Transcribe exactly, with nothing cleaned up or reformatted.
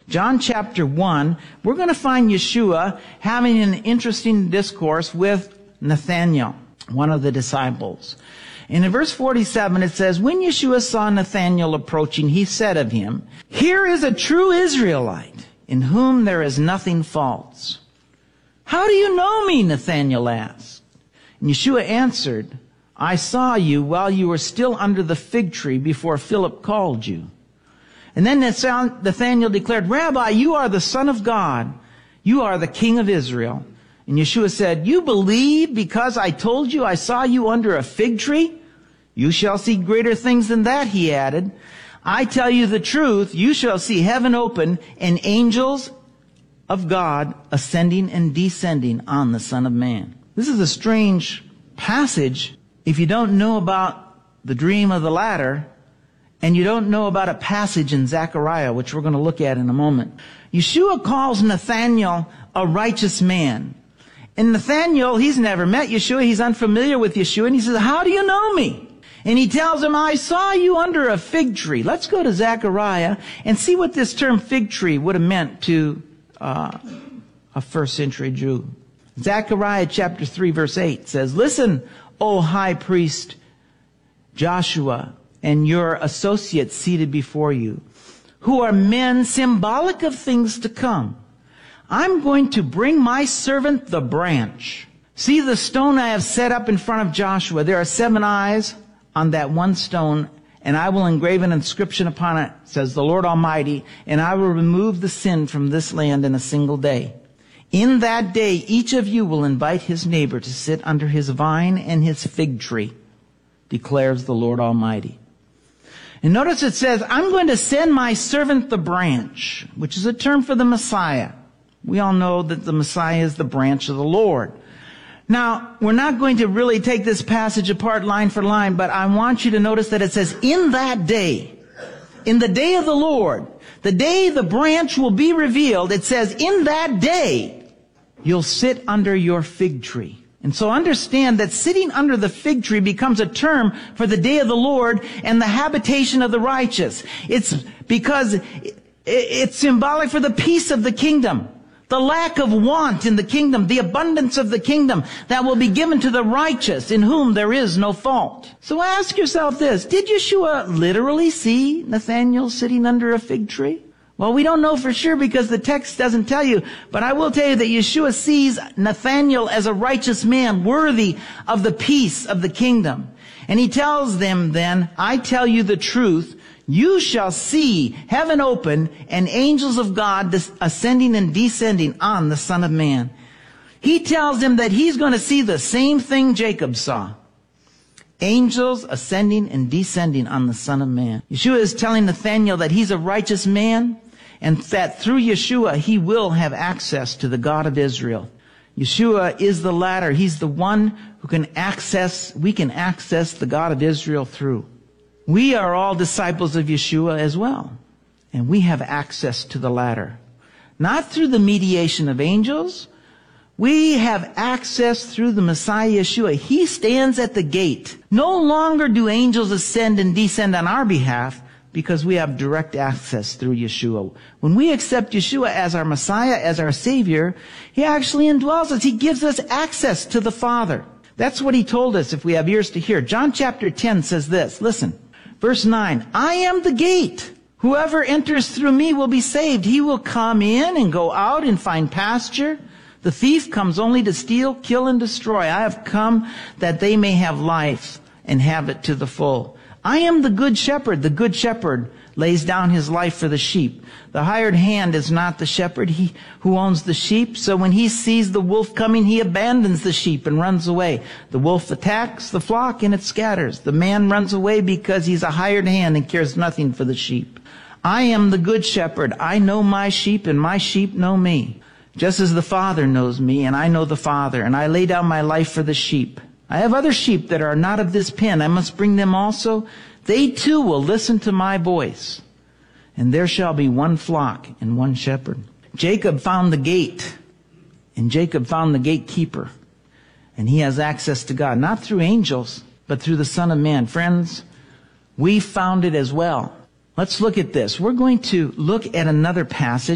John chapter one, we're going to find Yeshua having an interesting discourse with Nathanael, one of the disciples. And in verse forty-seven it says, when Yeshua saw Nathanael approaching, he said of him, here is a true Israelite, in whom there is nothing false. How do you know me? Nathanael asked. And Yeshua answered, I saw you while you were still under the fig tree before Philip called you. And then Nathanael declared, Rabbi, you are the Son of God. You are the King of Israel. And Yeshua said, you believe because I told you I saw you under a fig tree? You shall see greater things than that, he added. I tell you the truth, you shall see heaven open and angels of God ascending and descending on the Son of Man. This is a strange passage if you don't know about the dream of the ladder and you don't know about a passage in Zechariah, which we're going to look at in a moment. Yeshua calls Nathanael a righteous man. And Nathanael, he's never met Yeshua. He's unfamiliar with Yeshua. And he says, how do you know me? And he tells him, I saw you under a fig tree. Let's go to Zechariah and see what this term fig tree would have meant to uh, a first century Jew. Zechariah chapter three verse eight says, listen, O high priest Joshua and your associates seated before you, who are men symbolic of things to come. I'm going to bring my servant the branch. See the stone I have set up in front of Joshua. There are seven eyes on that one stone, and I will engrave an inscription upon it, says the Lord Almighty, and I will remove the sin from this land in a single day. In that day, each of you will invite his neighbor to sit under his vine and his fig tree, declares the Lord Almighty. And notice it says, I'm going to send my servant the branch, which is a term for the Messiah. We all know that the Messiah is the branch of the Lord. Now, we're not going to really take this passage apart line for line, but I want you to notice that it says, in that day, in the day of the Lord, the day the branch will be revealed, it says, in that day, you'll sit under your fig tree. And so understand that sitting under the fig tree becomes a term for the day of the Lord and the habitation of the righteous. It's because it's symbolic for the peace of the kingdom, the lack of want in the kingdom, the abundance of the kingdom that will be given to the righteous in whom there is no fault. So ask yourself this, did Yeshua literally see Nathanael sitting under a fig tree? Well, we don't know for sure because the text doesn't tell you, but I will tell you that Yeshua sees Nathanael as a righteous man worthy of the peace of the kingdom. And he tells them then, I tell you the truth, you shall see heaven open and angels of God ascending and descending on the Son of Man. He tells them that he's going to see the same thing Jacob saw. Angels ascending and descending on the Son of Man. Yeshua is telling Nathanael that he's a righteous man and that through Yeshua he will have access to the God of Israel. Yeshua is the ladder. He's the one who can access, we can access the God of Israel through. We are all disciples of Yeshua as well. And we have access to the ladder. Not through the mediation of angels. We have access through the Messiah Yeshua. He stands at the gate. No longer do angels ascend and descend on our behalf because we have direct access through Yeshua. When we accept Yeshua as our Messiah, as our Savior, He actually indwells us. He gives us access to the Father. That's what He told us if we have ears to hear. John chapter ten says this. Listen. Verse nine. I am the gate. Whoever enters through me will be saved. He will come in and go out and find pasture. The thief comes only to steal, kill, and destroy. I have come that they may have life and have it to the full. I am the good shepherd. The good shepherd lays down his life for the sheep. The hired hand is not the shepherd, he who owns the sheep. So when he sees the wolf coming, he abandons the sheep and runs away. The wolf attacks the flock and it scatters. The man runs away because he's a hired hand and cares nothing for the sheep. I am the good shepherd. I know my sheep and my sheep know me. Just as the Father knows me and I know the Father, and I lay down my life for the sheep. I have other sheep that are not of this pen. I must bring them also. They too will listen to my voice. And there shall be one flock and one shepherd. Jacob found the gate. And Jacob found the gatekeeper. And he has access to God. Not through angels, but through the Son of Man. Friends, we found it as well. Let's look at this. We're going to look at another passage.